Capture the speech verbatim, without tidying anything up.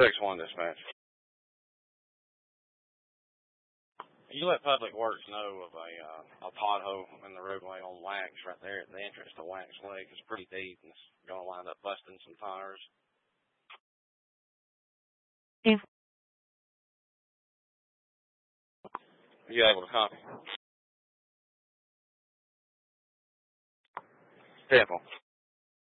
six one dispatch. You let Public Works know of a uh, a pothole in the roadway on Wax right there at the entrance to Wax Lake. It's pretty deep and it's going to wind up busting some tires. If Are you able to copy? Careful.